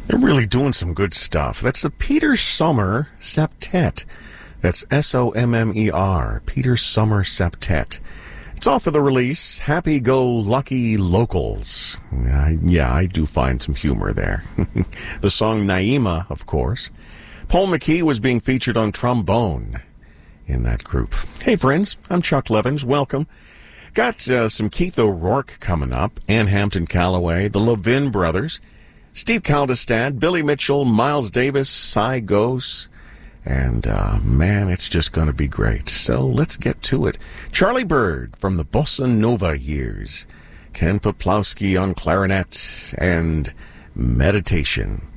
They're really doing some good stuff. That's the Peter Sommer Septet. That's Sommer, Peter Sommer Septet. It's off of the release, Happy Go Lucky Locals. I do find some humor there. The song Naima, of course. Paul McKee was being featured on trombone in that group. Hey friends, I'm Chuck Levins. Welcome. Got some Keith O'Rourke coming up, Ann Hampton Calloway, the Levin Brothers, Steve Kaldestad, Billy Mitchell, Miles Davis, Cy Gose, and man, it's just going to be great. So let's get to it. Charlie Bird from the Bossa Nova years, Ken Poplowski on clarinet, and Meditation.